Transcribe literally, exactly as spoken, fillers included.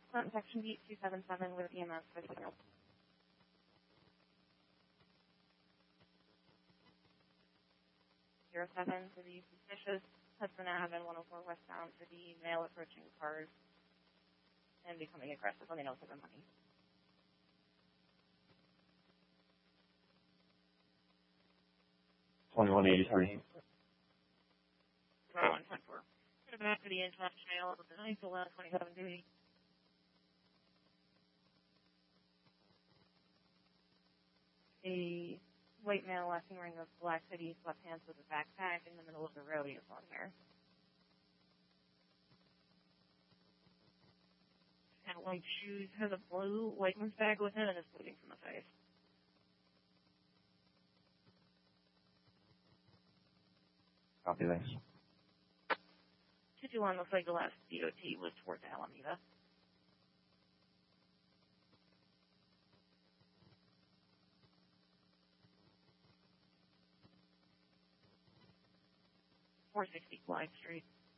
Front section beat two seven seven with E M S for signal. zero seven for the suspicious Hudson Avenue one oh four westbound for the male approaching cars and becoming aggressive when they know for the money. twenty-one eighty-three. one ten four. Back to the Edgemont Trail with the nine eleven twenty-seven duty. A white male last seen wearing a black hoodie, sweatpants with a backpack in the middle of the road. He has long hair. And white shoes, has a blue Whiteman's bag with him and is bleeding from the face. Copy, thanks. two two one looks like the last D O T was towards Alameda. four sixty Blythe Street.